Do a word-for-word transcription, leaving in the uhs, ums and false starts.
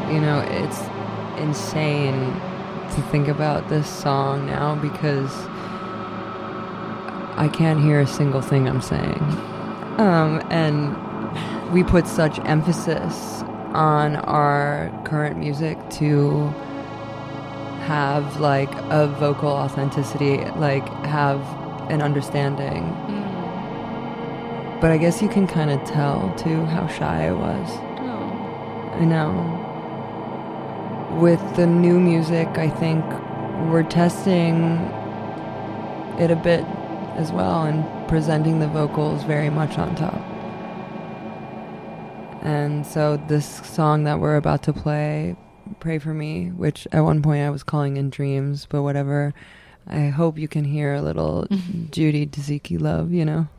You know, it's insane to think about this song now because I can't hear a single thing I'm saying. Um, and we put such emphasis on our current music to have like a vocal authenticity, like have an understanding. Mm. But I guess you can kind of tell too how shy I was. Oh. I know. With the new music, I think we're testing it a bit as well and presenting the vocals very much on top. And so this song that we're about to play, Pray For Me, which at one point I was calling In Dreams, but whatever, I hope you can hear a little Judy Tzatziki love, you know?